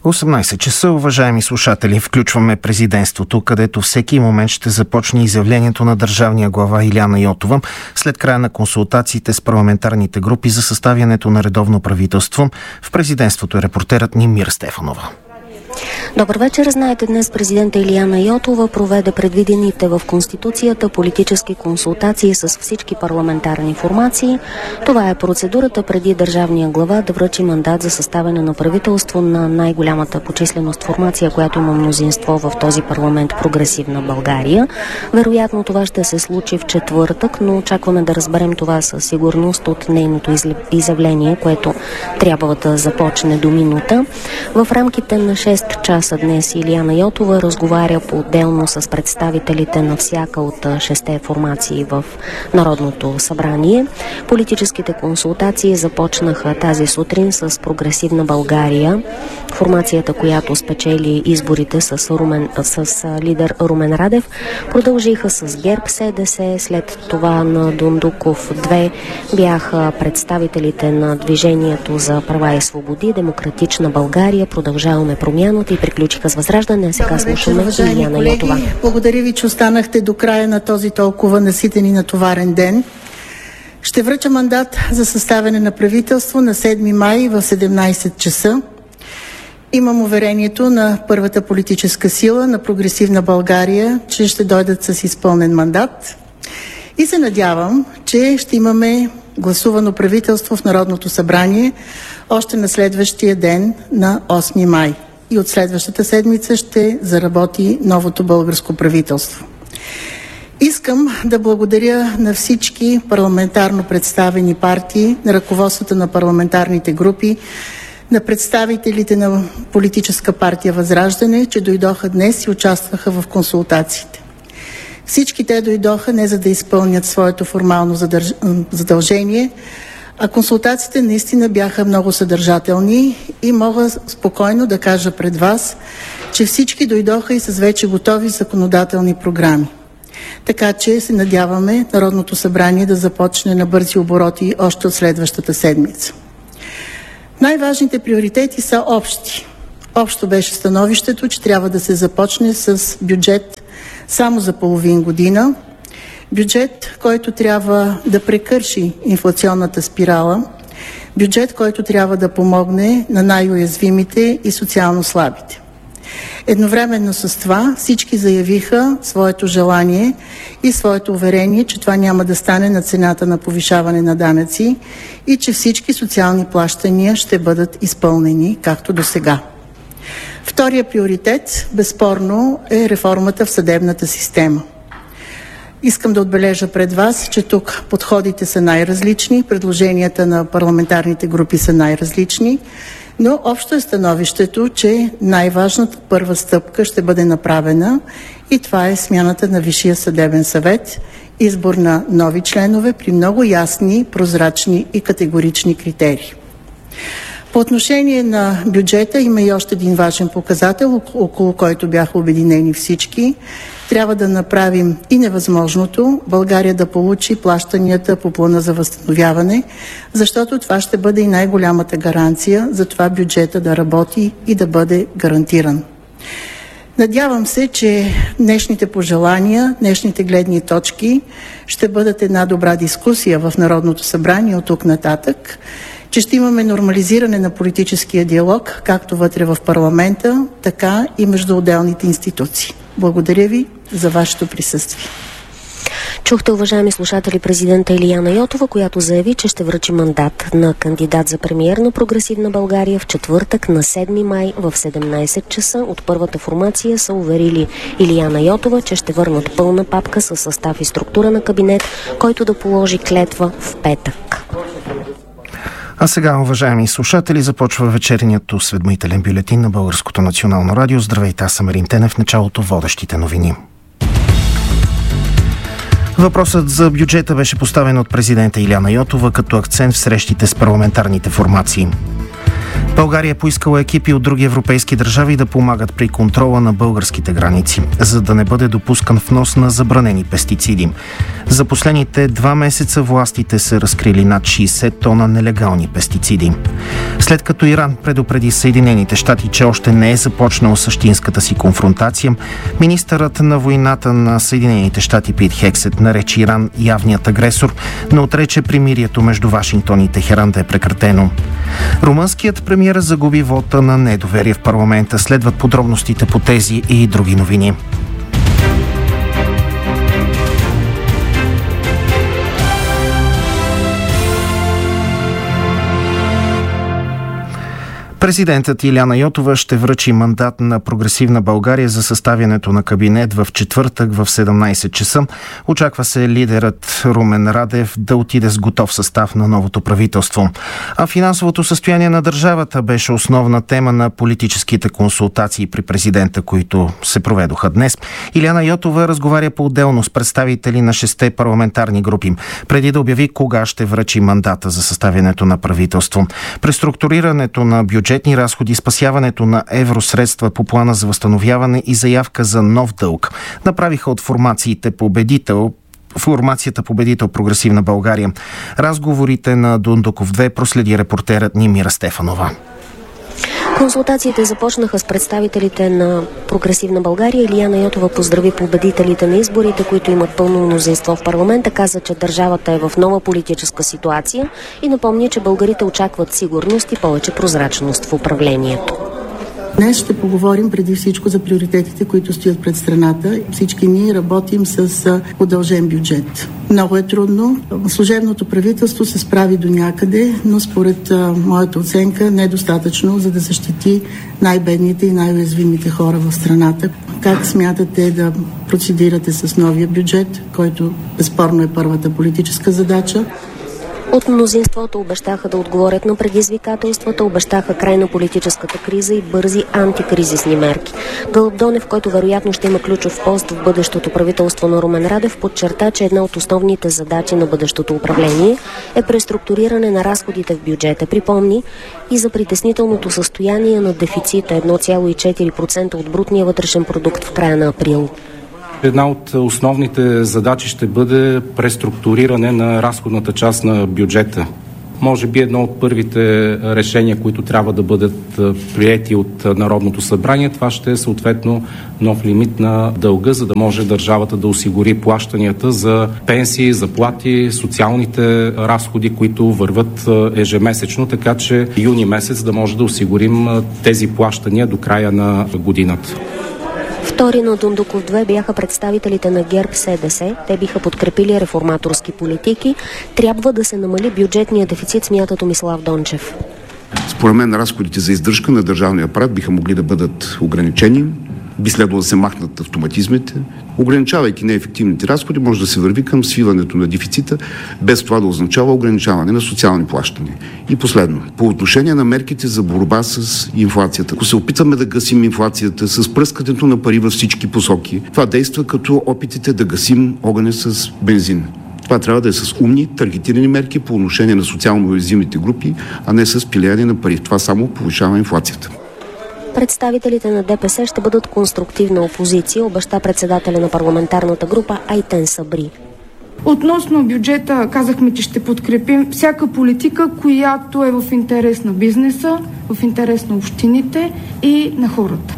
18 часа, уважаеми слушатели, включваме президентството, където всеки момент ще започне изявлението на държавния глава Илияна Йотова след края на консултациите с парламентарните групи за съставянето на редовно правителство. В президентството е репортерът ни Мира Стефанова. Добър вечер. Знаете, днес президента Илияна Йотова проведе предвидените в Конституцията политически консултации с всички парламентарни формации. Това е процедурата преди държавния глава да връчи мандат за съставяне на правителство на най-голямата по численост формация, която има мнозинство в този парламент, Прогресивна България. Вероятно това ще се случи в четвъртък, но очакваме да разберем това със сигурност от нейното изявление, което трябва да започне до минута. В рамките на 6 часа днес Илияна Йотова разговаря по-отделно с представителите на всяка от 6 формации в Народното събрание. Политическите консултации започнаха тази сутрин с Прогресивна България, формацията, която спечели изборите с лидер Румен Радев. Продължиха с ГЕРБ, СДС, след това на Дондуков 2 бяха представителите на Движението за права и свободи, Демократична България, Продължаваме промяната и приключиха с Възраждане. Сега слушаме Илияна Йотова. Благодаря ви, че останахте до края на този толкова наситен и натоварен ден. Ще връча мандат за съставяне на правителство на 7 май в 17 часа. Имам уверението на първата политическа сила на Прогресивна България, че ще дойдат с изпълнен мандат. И се надявам, че ще имаме гласувано правителство в Народното събрание още на следващия ден на 8 май. И от следващата седмица ще заработи новото българско правителство. Искам да благодаря на всички парламентарно представени партии, на ръководствата на парламентарните групи, на представителите на политическа партия Възраждане, че дойдоха днес и участваха в консултациите. Всички те дойдоха не за да изпълнят своето формално задължение, а консултациите наистина бяха много съдържателни и мога спокойно да кажа пред вас, че всички дойдоха и с вече готови законодателни програми. Така че се надяваме Народното събрание да започне на бързи обороти още от следващата седмица. Най-важните приоритети са общи. Общо беше становището, че трябва да се започне с бюджет само за половин година. Бюджет, който трябва да прекърши инфлационната спирала. Бюджет, който трябва да помогне на най-уязвимите и социално слабите. Едновременно с това всички заявиха своето желание и своето уверение, че това няма да стане на цената на повишаване на данъци и че всички социални плащания ще бъдат изпълнени както до сега. Втория приоритет, безспорно, е реформата в съдебната система. Искам да отбележа пред вас, че тук подходите са най-различни, предложенията на парламентарните групи са най-различни, но общо е становището, че най-важната първа стъпка ще бъде направена и това е смяната на Висшия съдебен съвет, избор на нови членове при много ясни, прозрачни и категорични критерии. По отношение на бюджета има и още един важен показател, около който бяха обединени всички. Трябва да направим и невъзможното България да получи плащанията по плана за възстановяване, защото това ще бъде и най-голямата гаранция за това бюджета да работи и да бъде гарантиран. Надявам се, че днешните пожелания, днешните гледни точки ще бъдат една добра дискусия в Народното събрание от тук нататък, че ще имаме нормализиране на политическия диалог, както вътре в парламента, така и между отделните институции. Благодаря ви за вашето присъствие. Чухте, уважаеми слушатели, президента Илияна Йотова, която заяви, че ще връчи мандат на кандидат за премиер на Прогресивна България в четвъртък на 7 май в 17 часа. От първата формация са уверили Илияна Йотова, че ще върнат пълна папка със състав и структура на кабинет, който да положи клетва в петък. А сега, уважаеми слушатели, започва вечерният осведомителен бюлетин на Българското национално радио. Здравейте, аз съм Марин Тенев, в началото водещите новини. Въпросът за бюджета беше поставен от президента Илияна Йотова като акцент в срещите с парламентарните формации. България е поискала екипи от други европейски държави да помагат при контрола на българските граници, за да не бъде допускан внос на забранени пестициди. За последните 2 месеца властите са разкрили над 60 тона нелегални пестициди. След като Иран предупреди Съединените щати, че още не е започнал същинската си конфронтация, министърът на войната на Съединените щати Пит Хексет нарече Иран явният агресор, но отрече примирието между Вашингтон и Техеран да е прекратено. Румънският премиер загуби вота на недоверие в парламента. Следват подробностите по тези и други новини. Президентът Илияна Йотова ще връчи мандат на Прогресивна България за съставянето на кабинет в четвъртък в 17 часа. Очаква се лидерът Румен Радев да отиде с готов състав на новото правителство. А финансовото състояние на държавата беше основна тема на политическите консултации при президента, които се проведоха днес. Илияна Йотова разговаря по-отделно с представители на 6 парламентарни групи, преди да обяви кога ще връчи мандата за съставянето на правителство. Преструктурирането на бюджетни разходи, спасяването на евросредства по плана за възстановяване и заявка за нов дълг направиха от формацията победител Прогресивна България. Разговорите на Дундуков 2 проследи репортерът ни Мира Стефанова. Консултациите започнаха с представителите на Прогресивна България. Илияна Йотова поздрави победителите на изборите, които имат пълно мнозинство в парламента, каза, че държавата е в нова политическа ситуация и напомни, че българите очакват сигурност и повече прозрачност в управлението. Днес ще поговорим преди всичко за приоритетите, които стоят пред страната. Всички ние работим с удължен бюджет. Много е трудно. Служебното правителство се справи до някъде, но според моята оценка недостатъчно, за да защити най-бедните и най-уязвимите хора в страната. Как смятате да процедирате с новия бюджет, който безспорно е първата политическа задача? От мнозинството обещаха да отговорят на предизвикателствата, обещаха край на политическата криза и бързи антикризисни мерки. Гълъб Донев, който вероятно ще има ключов пост в бъдещото правителство на Румен Радев, подчерта, че една от основните задачи на бъдещото управление е преструктуриране на разходите в бюджета. Припомни и за притеснителното състояние на дефицита 1,4% от брутния вътрешен продукт в края на април. Една от основните задачи ще бъде преструктуриране на разходната част на бюджета. Може би едно от първите решения, които трябва да бъдат приети от Народното събрание, това ще е съответно нов лимит на дълга, за да може държавата да осигури плащанията за пенсии, заплати, социалните разходи, които върват ежемесечно, така че юни месец да може да осигурим тези плащания до края на годината. Втори на Дундуков 2 бяха представителите на ГЕРБ-СДС. Те биха подкрепили реформаторски политики. Трябва да се намали бюджетния дефицит, смята Томислав Дончев. Според мен разходите за издръжка на държавния апарат биха могли да бъдат ограничени. Би следвало да се махнат автоматизмите. Ограничавайки неефективните разходи, може да се върви към свиването на дефицита, без това да означава ограничаване на социални плащания. И последно, по отношение на мерките за борба с инфлацията. Ако се опитваме да гасим инфлацията с пръскането на пари във всички посоки, това действа като опитите да гасим огъня с бензин. Това трябва да е с умни, таргетирани мерки по отношение на социално уязвимите групи, а не с пилеене на пари. Това само повишава инфлацията. Представителите на ДПС ще бъдат конструктивна опозиция, обеща председателя на парламентарната група Айтен Сабри. Относно бюджета казахме, че ще подкрепим всяка политика, която е в интерес на бизнеса, в интерес на общините и на хората.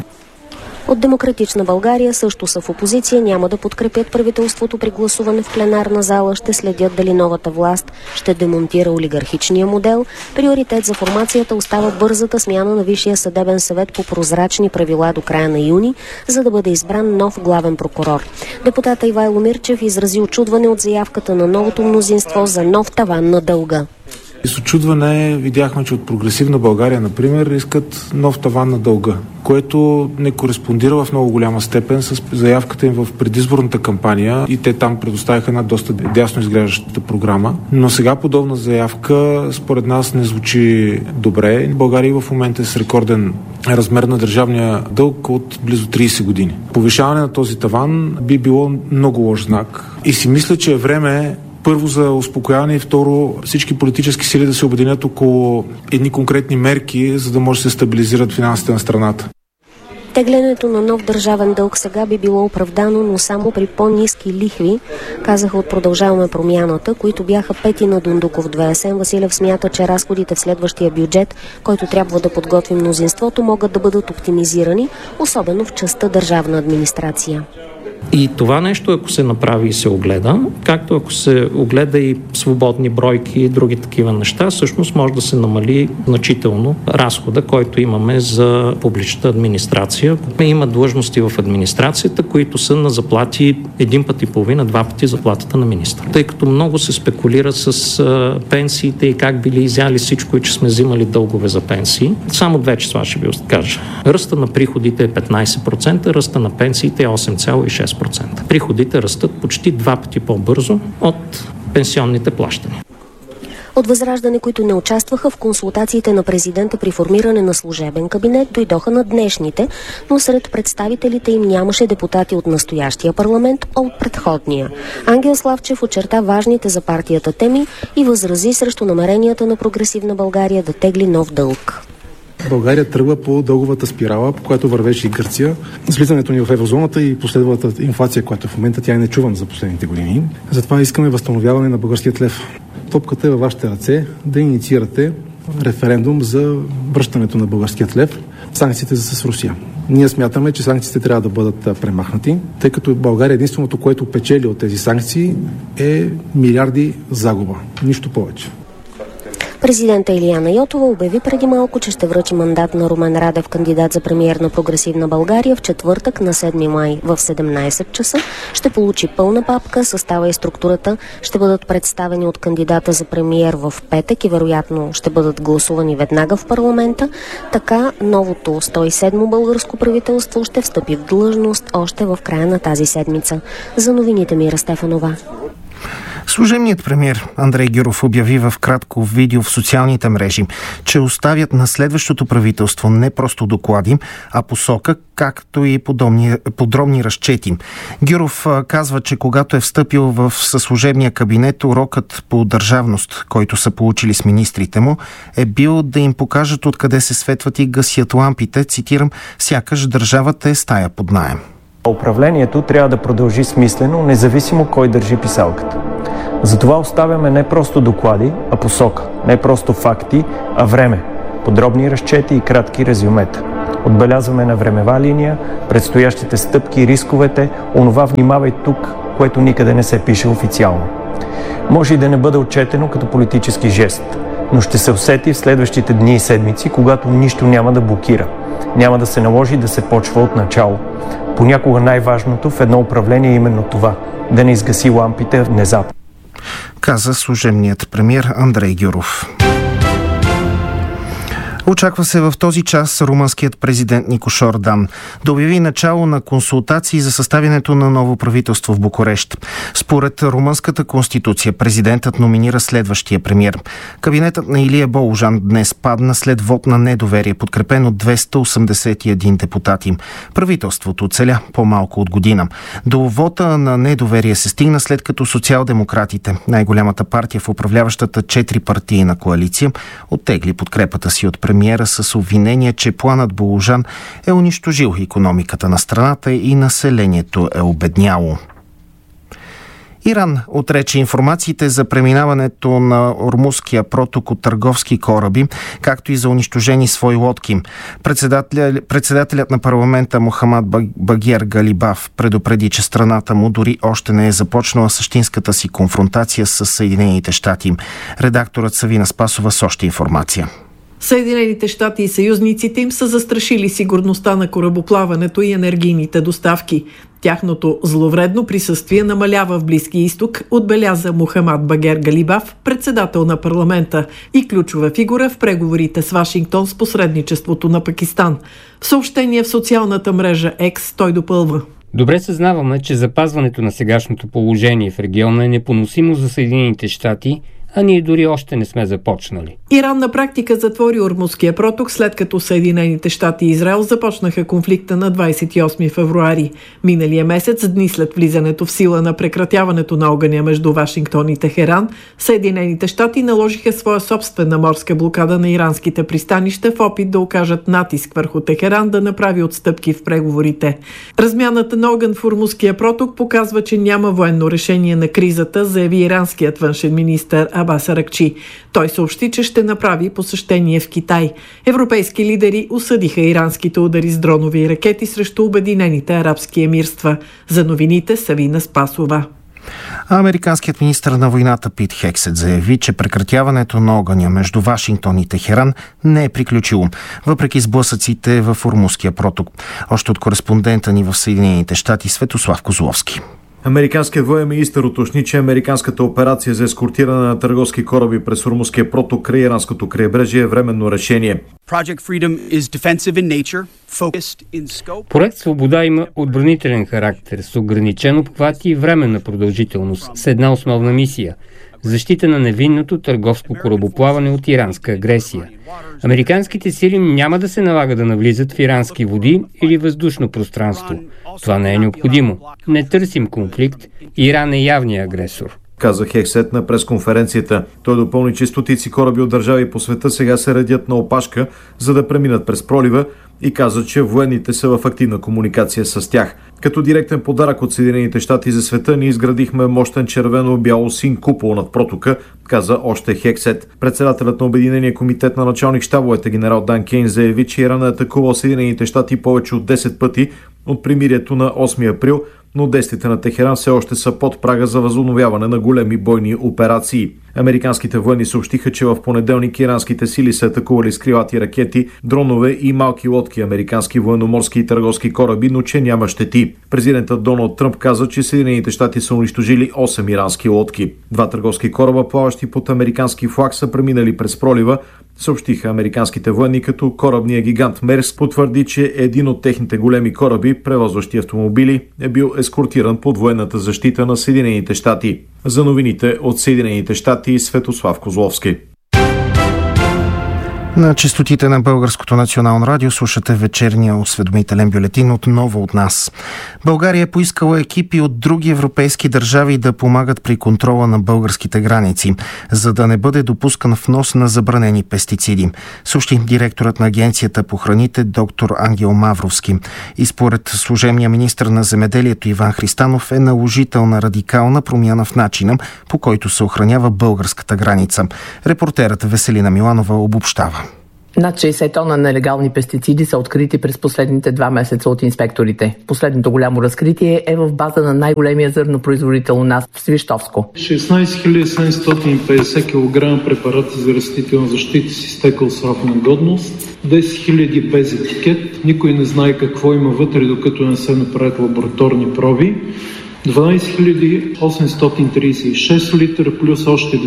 От Демократична България също са в опозиция, няма да подкрепят правителството при гласуване в пленарна зала, ще следят дали новата власт ще демонтира олигархичния модел. Приоритет за формацията остава бързата смяна на Висшия съдебен съвет по прозрачни правила до края на юни, за да бъде избран нов главен прокурор. Депутата Ивайло Мирчев изрази очудване от заявката на новото мнозинство за нов таван на дълга. С очудване видяхме, че от Прогресивна България, например, искат нов таван на дълга, което не кореспондира в много голяма степен с заявката им в предизборната кампания и те там предоставиха една доста дясно изглеждаща програма. Но сега подобна заявка според нас не звучи добре. България в момента е с рекорден размер на държавния дълг от близо 30 години. Повишаване на този таван би било много лош знак и си мисля, че е време Първо за успокояване и второ всички политически сили да се обединят около едни конкретни мерки, за да може да се стабилизират финансите на страната. Теглянето на нов държавен дълг сега би било оправдано, но само при по-ниски лихви, казаха от Продължаваме промяната, които бяха пети на Дундуков 2. Асен Василев смята, че разходите в следващия бюджет, който трябва да подготви мнозинството, могат да бъдат оптимизирани, особено в частта държавна администрация. И това нещо, ако се направи и се огледа, както ако се огледа и свободни бройки и други такива неща, всъщност може да се намали значително разхода, който имаме за публичната администрация. Има длъжности в администрацията, които са на заплати 1,5 пъти, 2 пъти заплатата на министра. Тъй като много се спекулира с пенсиите и как били изяли всичко и че сме взимали дългове за пенсии. Само две числа ще ви кажа. Ръста на приходите е 15%, ръста на пенсиите е 8,6%. Приходите растат почти 2 пъти по-бързо от пенсионните плащания. От Възраждане, които не участваха в консултациите на президента при формиране на служебен кабинет, дойдоха на днешните, но сред представителите им нямаше депутати от настоящия парламент, а от предходния. Ангел Славчев очерта важните за партията теми и възрази срещу намеренията на Прогресивна България да тегли нов дълг. България тръгва по дълговата спирала, по която вървеше и Гърция. Слизането ни в еврозоната и последвалата инфлация, която в момента тя е нечувана за последните години. Затова искаме възстановяване на българският лев. Топката е във вашите ръце да инициирате референдум за връщането на българският лев, санкциите с Русия. Ние смятаме, че санкциите трябва да бъдат премахнати, тъй като България единственото, което печели от тези санкции е милиарди загуба. Нищо повече. Президента Илияна Йотова обяви преди малко, че ще връчи мандат на Румен Радев, кандидат за премиер на Прогресивна България, в четвъртък на 7 май в 17 часа. Ще получи пълна папка, състава и структурата ще бъдат представени от кандидата за премиер в петък и вероятно ще бъдат гласувани веднага в парламента. Така новото 107-мо българско правителство ще встъпи в длъжност още в края на тази седмица. За новините Мира Стефанова. Служебният премиер Андрей Гюров обяви в кратко видео в социалните мрежи, че оставят на следващото правителство не просто доклади, а посока, както и подробни разчети. Гюров казва, че когато е встъпил в служебния кабинет, урокът по държавност, който са получили с министрите му, е бил да им покажат откъде се светват и гасят лампите, цитирам, сякаш държавата е стая под наем. Управлението трябва да продължи смислено, независимо кой държи писалката. Затова оставяме не просто доклади, а посока. Не просто факти, а време. Подробни разчети и кратки резюмета. Отбелязваме на времева линия предстоящите стъпки, рисковете, онова внимавай тук, което никъде не се пише официално. Може и да не бъде отчетено като политически жест, но ще се усети в следващите дни и седмици, когато нищо няма да блокира. Няма да се наложи да се почва от начало. Понякога най-важното в едно управление е именно това – да не изгаси лампите внезапно. Каза служебният премиер Андрей Гюров. Очаква се в този час румънският президент Никош Ордан да обяви начало на консултации за съставянето на ново правителство в Букурещ. Според румънската конституция, президентът номинира следващия премиер. Кабинетът на Илия Боужан днес падна след вод на недоверие, подкрепен от 281 депутати. Правителството оцеля по-малко от година. До вота на недоверие се стигна след като социал-демократите, най-голямата партия в управляващата 4-партийна коалиция, оттегли подкрепата си от премиера с обвинение, че планът Боужан е унищожил икономиката на страната и населението е обедняло. Иран отрече информациите за преминаването на Ормузския проток от търговски кораби, както и за унищожени свои лодки. Председателят на парламента Мохамад Багер Галибаф предупреди, че страната му дори още не е започнала същинската си конфронтация с Съединените щати. Редакторът Савина Спасова с още информация. Съединените щати и съюзниците им са застрашили сигурността на корабоплаването и енергийните доставки. Тяхното зловредно присъствие намалява в Близкия изток, отбеляза Мохамад Багер Галибаф, председател на парламента и ключова фигура в преговорите с Вашингтон с посредничеството на Пакистан. В съобщение в социалната мрежа X той допълва: Добре съзнаваме, че запазването на сегашното положение в региона е непоносимо за Съединените щати, а ние дори още не сме започнали. Иран на практика затвори Ормузския проток, след като Съединените щати и Израел започнаха конфликта на 28 февруари. Миналия месец, дни след влизането в сила на прекратяването на огъня между Вашингтон и Техеран, Съединените щати наложиха своя собствена морска блокада на иранските пристанища в опит да окажат натиск върху Техеран да направи отстъпки в преговорите. Размяната на огън в Ормузския проток показва, че няма военно решение на кризата, заяви иранският външен министър Абас Аракчи. Той съобщи, че ще направи посещение в Китай. Европейски лидери осъдиха иранските удари с дронови ракети срещу Обединените арабски емирства. За новините Савина Спасова. Американският министър на войната Пит Хексет заяви, че прекратяването на огъня между Вашингтон и Техеран не е приключило, въпреки сблъсъците в Ормузския проток. Още от кореспондента ни в Съединените щати Светослав Козловски. Американският военен министър уточни, че американската операция за ескортиране на търговски кораби през Ормузския проток край иранското крайбрежие е временно решение. Проект Свобода има отбранителен характер с ограничен обхват и временна продължителност с една основна мисия – защита на невинното търговско корабоплаване от иранска агресия. Американските сили няма да се налага да навлизат в ирански води или въздушно пространство. Това не е необходимо. Не търсим конфликт. Иран е явният агресор, каза Хексет на пресконференцията. Той допълни, че стотици кораби от държави по света сега се редят на опашка, за да преминат през пролива, и каза, че военните са в активна комуникация с тях. Като директен подарък от Съединените щати за света, ние изградихме мощен червено-бяло-син купол над протока, каза още Хексет. Председателят на Обединения комитет на началник щабовете генерал Дан Кейн заяви, че Иран е атакувал Съединените щати повече от 10 пъти от примирието на 8 април, но действията на Техеран все още са под прага за възобновяване на големи бойни операции. Американските военни съобщиха, че в понеделник иранските сили са атакували с крилати ракети, дронове и малки лодки американски военноморски и търговски кораби, но че няма щети. Президентът Доналд Тръмп каза, че Съединените щати са унищожили 8 ирански лодки. 2 търговски кораба, плаващи под американски флаг, са преминали през пролива, съобщиха американските военни, като корабният гигант Мерск потвърди, че един от техните големи кораби, превозващи автомобили, е бил ескортиран под военната защита на Съединените щати. За новините от Съединените щати Светослав Козловски. На честотите на Българското национално радио слушате вечерния осведомителен бюлетин отново от нас. България е поискала екипи от други европейски държави да помагат при контрола на българските граници, за да не бъде допускан внос на забранени пестициди, съобщи директорът на Агенцията по храните доктор Ангел Мавровски. И според служебния министър на земеделието Иван Христанов е наложителна радикална промяна в начина, по който се охранява българската граница. Репортерът Веселина Миланова обобщава. Над 60 тона нелегални пестициди са открити през последните 2 месеца от инспекторите. Последното голямо разкритие е в база на най-големия зърнопроизводител у нас в Свищовско. 16 750 кг препарати за растителна защита с изтекъл срок на годност, 10 000 без етикет, никой не знае какво има вътре, докато не се направят лабораторни проби. 12 836 литра плюс още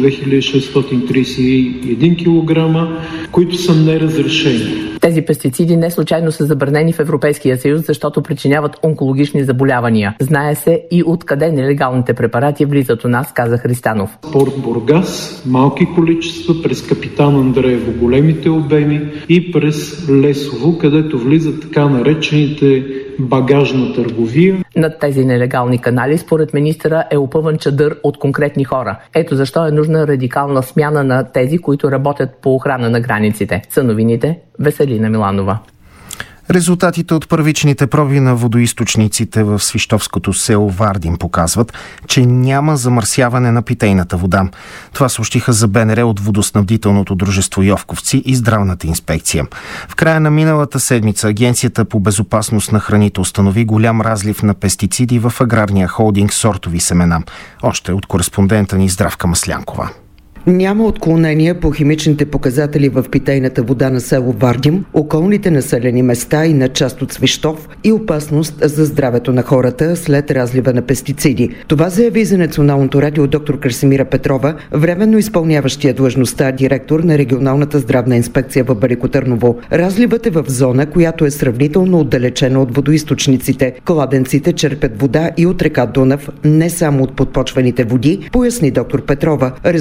2631 кг, които са неразрешени. Тези пестициди не случайно са забранени в Европейския съюз, защото причиняват онкологични заболявания. Знае се и откъде нелегалните препарати влизат у нас, каза Христанов. Порт Бургас, малки количества, през Капитан Андреево големите обеми и през Лесово, където влизат така наречените багажна търговия. Над тези нелегални канали, според министъра, е опъван чадър от конкретни хора. Ето защо е нужна радикална смяна на тези, които работят по охрана на границите. Са новините Веселина Миланова. Резултатите от първичните проби на водоизточниците в свищовското село Вардин показват, че няма замърсяване на питейната вода. Това съобщиха за БНР от водоснабдителното дружество Йовковци и здравната инспекция. В края на миналата седмица Агенцията по безопасност на храните установи голям разлив на пестициди в аграрния холдинг Сортови семена. Още от кореспондента ни Здравка Маслянкова. Няма отклонения по химичните показатели в питейната вода на село Вардин, околните населени места и на част от Свищов и опасност за здравето на хората след разлива на пестициди. Това заяви за Националното радио доктор Красимира Петрова, временно изпълняващия длъжността директор на регионалната здравна инспекция в Велико Търново. Разливът е в зона, която е сравнително отдалечена от водоизточниците. Кладенците черпят вода и от река Дунав, не само от подпочвените води, поясни доктор Петрова. Резултатите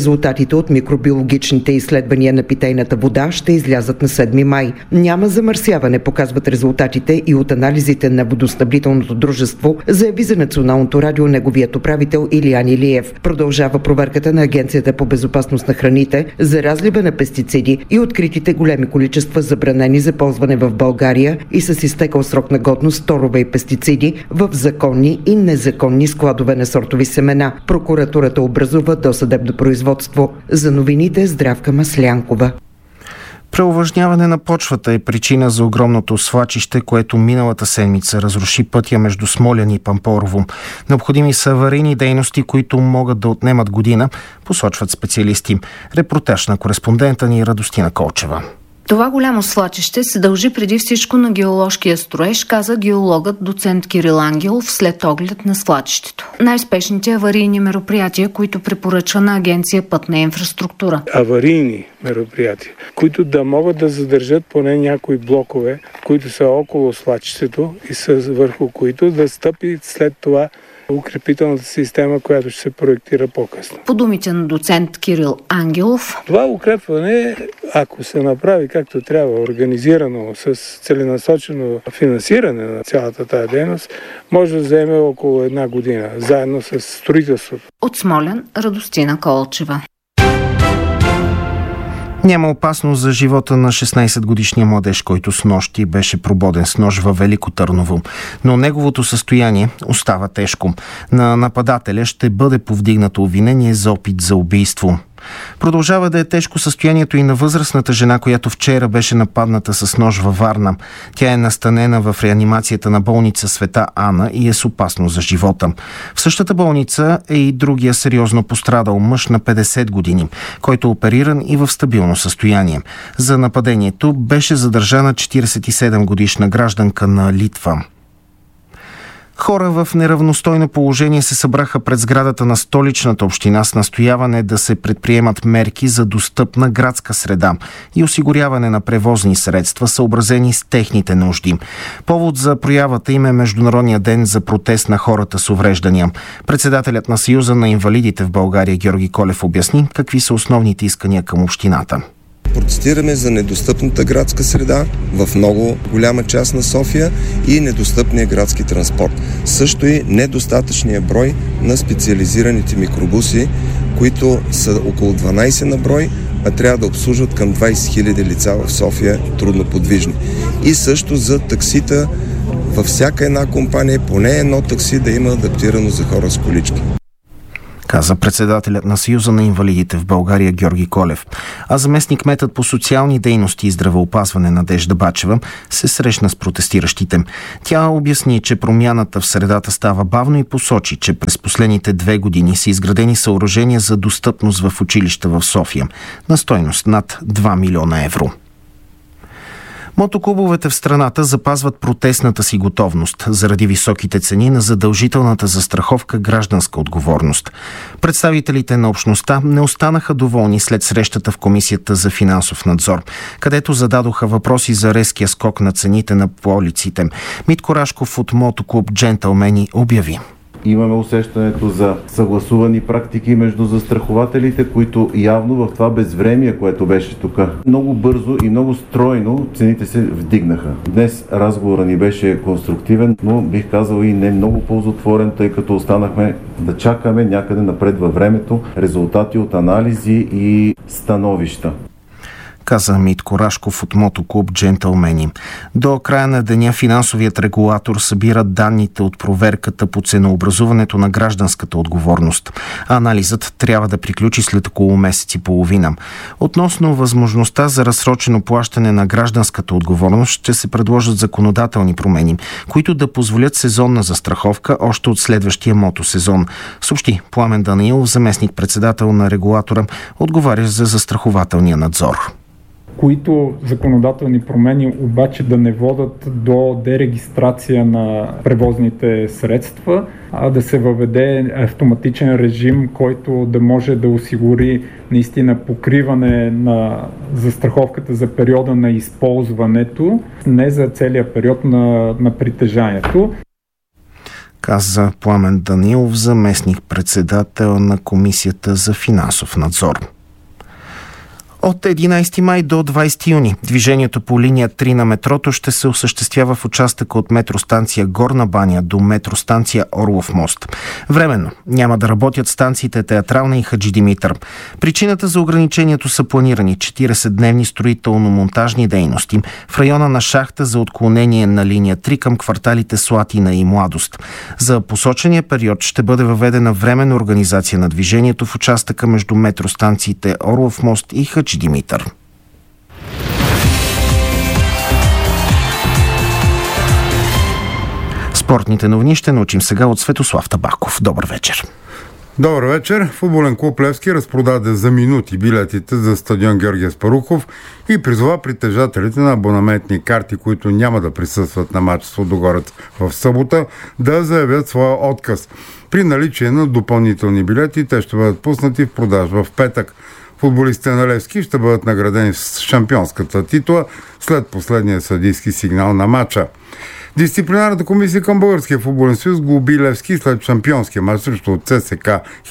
резултатите от микробиологичните изследвания на питейната вода ще излязат на 7 май. Няма замърсяване, показват резултатите и от анализите на водоснабдителното дружество, заяви за Националното радио неговият управител Илиян Илиев. Продължава проверката на Агенцията по безопасност на храните за разлива на пестициди и откритите големи количества забранени за ползване в България и с изтекал срок на годност торове и пестициди в законни и незаконни складове на сортови семена. Прокуратурата образува досъдебно производство. За новините Здравка Маслянкова. Преувлажняване на почвата е причина за огромното свлачище, което миналата седмица разруши пътя между Смолян и Пампорово. Необходими са аварийни дейности, които могат да отнемат година, посочват специалисти. Репортаж на кореспондента ни Радостина Колчева. Това голямо свлачище се дължи преди всичко на геоложкия строеж, каза геологът доцент Кирил Ангелов след оглед на свлачището. Най-спешните аварийни мероприятия, които препоръчва на Агенция Пътна инфраструктура. Аварийни мероприятия, които да могат да задържат поне някои блокове, които са около свлачището и върху които да стъпи след това укрепителната система, която ще се проектира по-късно. По думите на доцент Кирил Ангелов, това укрепване, ако се направи както трябва, организирано с целенасочено финансиране на цялата тая дейност, може да вземе около 1 година, заедно с строителството. От Смолян, Радостина Колчева. Няма опасност за живота на 16-годишния младеж, който снощи беше прободен с нож във Велико Търново. Но неговото състояние остава тежко. На нападателя ще бъде повдигнато обвинение за опит за убийство. Продължава да е тежко състоянието и на възрастната жена, която вчера беше нападната с нож във Варна. Тя е настанена в реанимацията на болница Света Ана и е с опасност за живота. В същата болница е и другия сериозно пострадал мъж на 50 години, който е опериран и в стабилно състояние. За нападението беше задържана 47-годишна гражданка на Литва. Хора в неравностойно положение се събраха пред сградата на Столичната община с настояване да се предприемат мерки за достъпна градска среда и осигуряване на превозни средства, съобразени с техните нужди. Повод за проявата им е Международния ден за протест на хората с увреждания. Председателят на Съюза на инвалидите в България Георги Колев обясни какви са основните искания към общината. Протестираме за недостъпната градска среда в много голяма част на София и недостъпния градски транспорт. Също и недостатъчния брой на специализираните микробуси, които са около 12 на брой, а трябва да обслужват към 20 000 лица в София трудноподвижни. И също за таксита във всяка една компания, поне едно такси да има адаптирано за хора с колички, каза председателят на Съюза на инвалидите в България Георги Колев. А заместник-кметът по социални дейности и здравеопазване Надежда Бачева се срещна с протестиращите. Тя обясни, че промяната в средата става бавно и посочи, че през последните 2 години са изградени съоръжения за достъпност в училища в София на стойност над 2 милиона евро. Мотоклубовете в страната запазват протестната си готовност заради високите цени на задължителната застраховка гражданска отговорност. Представителите на общността не останаха доволни след срещата в Комисията за финансов надзор, където зададоха въпроси за резкия скок на цените на полиците. Митко Рашков от мотоклуб Джентълмени обяви: имаме усещането за съгласувани практики между застрахователите, които явно в това безвремие, което беше тук, много бързо и много стройно цените се вдигнаха. Днес разговорът ни беше конструктивен, но бих казал и не много ползотворен, тъй като останахме да чакаме някъде напред във времето резултати от анализи и становища, каза Митко Рашков от мотоклуб Джентълмени. До края на деня финансовият регулатор събира данните от проверката по ценообразуването на гражданската отговорност. Анализът трябва да приключи след около месец и половина. Относно възможността за разсрочено плащане на гражданската отговорност ще се предложат законодателни промени, които да позволят сезонна застраховка още от следващия мотосезон, съобщи Пламен Данаилов, заместник-председател на регулатора, отговарящ за застрахователния надзор. Които законодателни промени обаче да не водат до дерегистрация на превозните средства, а да се въведе автоматичен режим, който да може да осигури наистина покриване на застраховката за периода на използването, не за целия период на притежанието, каза Пламен Данилов, заместник-председател на Комисията за финансов надзор. От 11 май до 20 юни движението по линия 3 на метрото ще се осъществява в участъка от метростанция Горна баня до метростанция Орлов мост. Временно няма да работят станциите Театрална и Хаджи Димитър. Причината за ограничението са планирани 40-дневни строително-монтажни дейности в района на шахта за отклонение на линия 3 към кварталите Слатина и Младост. За посочения период ще бъде въведена временна организация на движението в участъка между метростанциите Орлов мост и Хаджи Димитър. Спортните новини ще научим сега от Светослав Табаков. Добър вечер. Добър вечер. Футболен клуб Левски разпродаде за минути билетите за стадион Георги Аспарухов и призова притежателите на абонаментни карти, които няма да присъстват на матч с Лудогорец в събота, да заявят своя отказ. При наличие на допълнителни билети те ще бъдат пуснати в продажба в петък. Футболистите на Левски ще бъдат наградени с шампионската титла след последния съдийски сигнал на матча. Дисциплинарната комисия към Българския футболен съюз глоби Левски след шампионския мач срещу ЦСК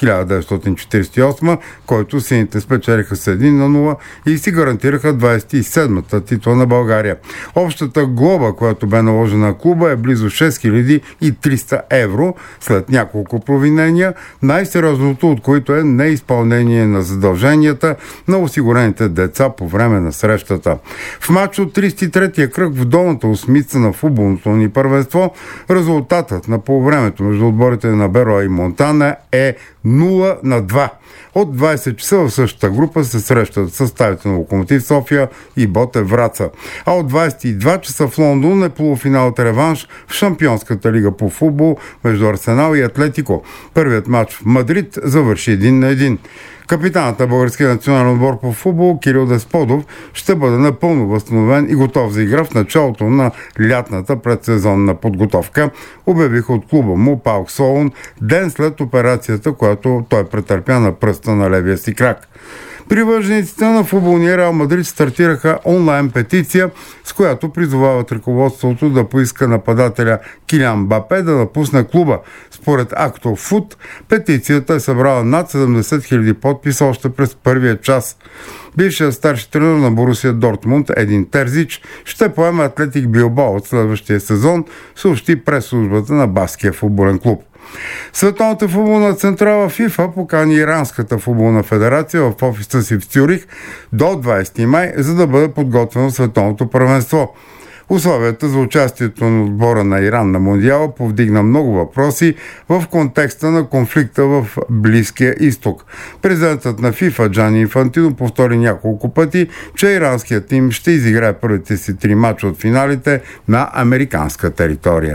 1948, който сините спечелиха с 1-0 и си гарантираха 27-та титла на България. Общата глоба, която бе наложена на клуба, е близо 6300 евро след няколко провинения, най-сериозното от които е неизпълнение на задълженията на осигурените деца по време на срещата. В матч от 33-я кръг в долната осмица на футболното ни първенство, резултатът на полувремето между отборите на Бероа и Монтана е 0-2. От 20 часа в същата група се срещат съставите на Локомотив София и Ботев Враца. А от 22 часа в Лондон е полуфиналът реванш в Шампионската лига по футбол между Арсенал и Атлетико. Първият матч в Мадрид завърши 1-1. Капитанът на българския национален отбор по футбол Кирил Десподов ще бъде напълно възстановен и готов за игра в началото на лятната предсезонна подготовка, обявиха от клуба му Паук Солун ден след операцията, която той претърпя на пръста на левия си крак. Привържениците на футболния Реал Мадрид стартираха онлайн петиция, с която призовават ръководството да поиска нападателя Килиан Мбапе да напусне клуба. Според Актофут, петицията е събрала над 70 000 подписа още през първия час. Бившият старши тренер на Борусия Дортмунд Един Терзич ще поеме Атлетик Билбао от следващия сезон, съобщи пресслужбата на Баския футболен клуб. Световната футболна централа ФИФА покани Иранската футболна федерация в офиса си в Цюрих до 20 май, за да бъде подготвено световното първенство. Условията за участието на отбора на Иран на Мондиала повдигна много въпроси в контекста на конфликта в Близкия изток. Президентът на ФИФА Джани Инфантино повтори няколко пъти, че иранският тим ще изиграе първите си 3 мача от финалите на американска територия.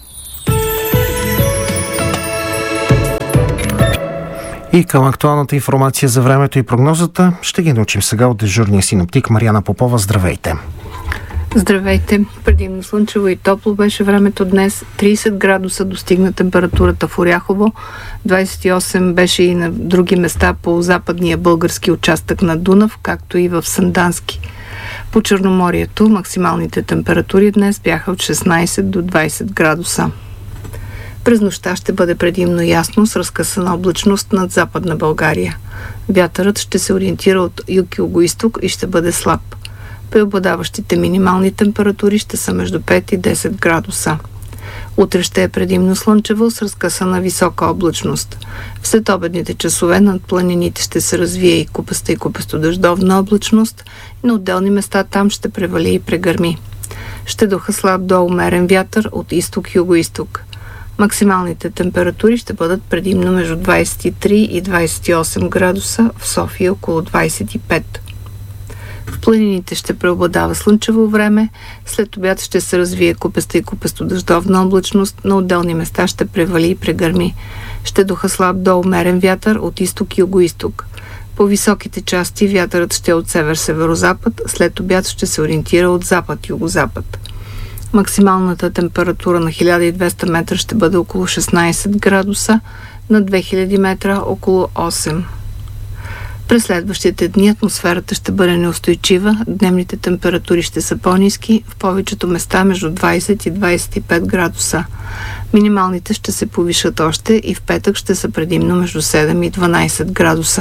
И към актуалната информация за времето и прогнозата ще ги научим сега от дежурния синоптик Мариана Попова. Здравейте! Здравейте! Предимно слънчево и топло беше времето днес. 30 градуса достигна температурата в Оряхово. 28 беше и на други места по западния български участък на Дунав, както и в Сандански. По Черноморието максималните температури днес бяха от 16 до 20 градуса. През нощта ще бъде предимно ясно с разкъсана облачност над Западна България. Вятърът ще се ориентира от юг-югоизток и ще бъде слаб. Преобладаващите минимални температури ще са между 5 и 10 градуса. Утре ще е предимно слънчево с разкъсана висока облачност. В следобедните часове над планините ще се развие и купесто дъждовна облачност и на отделни места там ще превали и прегърми. Ще духа слаб до умерен вятър от изток-югоизток. Максималните температури ще бъдат предимно между 23 и 28 градуса, в София около 25. В планините ще преобладава слънчево време, след обяд ще се развие купесто дъждовна облачност, на отделни места ще превали и прегърми. Ще духа слаб до умерен вятър от изток-югоизток. По високите части вятърът ще е от север-северозапад, след обяд ще се ориентира от запад-югозапад. Максималната температура на 1200 метра ще бъде около 16 градуса, на 2000 метра около 8. През следващите дни атмосферата ще бъде неустойчива, дневните температури ще са по-ниски, в повечето места между 20 и 25 градуса. Минималните ще се повишат още и в петък ще са предимно между 7 и 12 градуса.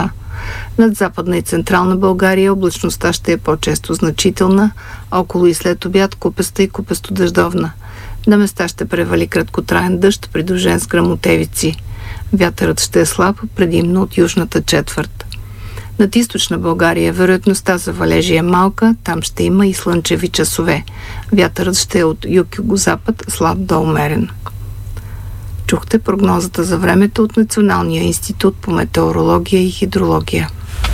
Над Западна и Централна България облачността ще е по-често значителна, а около и след обяд купеста и купесто-дъждовна. На места ще превали краткотраен дъжд, придружен с гръмотевици. Вятърът ще е слаб, предимно от южната четвърт. Над източна България вероятността за валежи е малка, там ще има и слънчеви часове. Вятърът ще е от юг-югозапад, слаб до умерен. Чухте прогнозата за времето от Националния институт по метеорология и хидрология.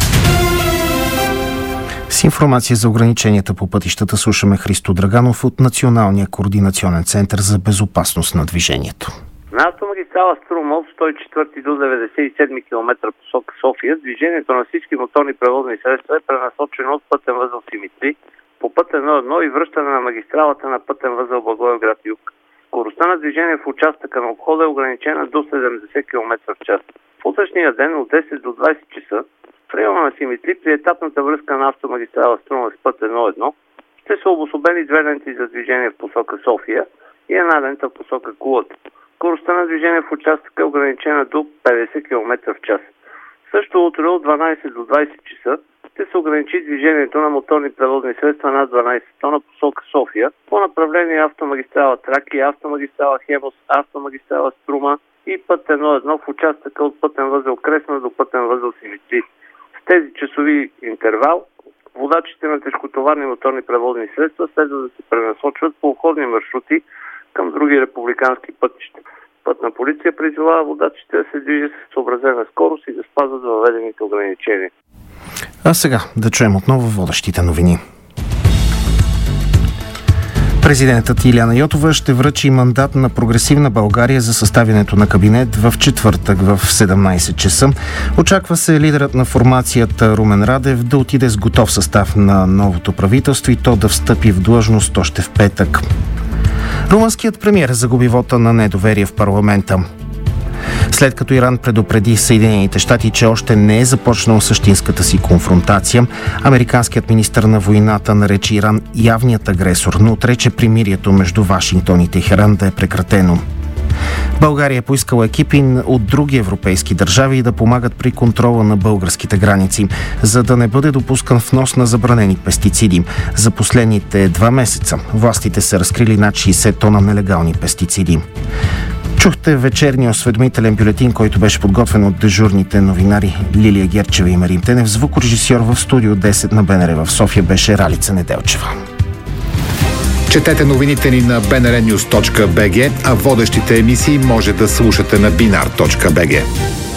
С информация за ограниченията по пътищата слушаме Христо Драганов от Националния координационен център за безопасност на движението. На автомагистрала Струма от 104 до 97 км посока София движението на всички моторни превозни средства е пренасочено от пътен възел Симитли по път 1.1 и връщане на магистралата на пътен възел Благоевград юг. Скоростта на движение в участъка на обхода е ограничена до 70 км в час. В утрешния ден от 10 до 20 часа в района на Симитли при етапната връзка на автомагистрала Струма с път 1.1 ще са обособени две ленти за движение в посока София и една лента в посока Кулата. Скоростта на движение в участъка е ограничена до 50 км в час. Също утре от 12 до 20 часа ще се ограничи движението на моторни превозни средства над 12 тона посока София по направление автомагистрала Тракия, автомагистрала Хемос, автомагистрала Струма и път 1.1 в участъка от пътен възел Кресна до пътен възел Симитли. С тези часови интервал водачите на тежкотоварни моторни превозни средства следва да се пренасочват по обходни маршрути към други републикански пътища. Пътна полиция призовава водачите да се движат с съобразена скорост и да спазват въведените ограничения. А сега да чуем отново водещите новини. Президентът Илияна Йотова ще връчи мандат на Прогресивна България за съставянето на кабинет в четвъртък в 17 часа. Очаква се лидерът на формацията Румен Радев да отиде с готов състав на новото правителство и то да встъпи в длъжност още в петък. Румънският премиер загуби вота на недоверие в парламента. След като Иран предупреди Съединените щати, че още не е започнал същинската си конфронтация, американският министър на войната нарече Иран явният агресор, но отрече примирието между Вашингтон и Техеран да е прекратено. България е поискала екипи от други европейски държави да помагат при контрола на българските граници, за да не бъде допускан внос на забранени пестициди. За последните 2 месеца властите са разкрили над 60 тона нелегални пестициди. Чухте вечерния осведомителен бюлетин, който беше подготвен от дежурните новинари Лилия Герчева и Марин Тенев. Звукорежисьор в студио 10 на БНР в София беше Ралица Неделчева. Четете новините ни на bnrnews.bg, а водещите емисии може да слушате на binar.bg.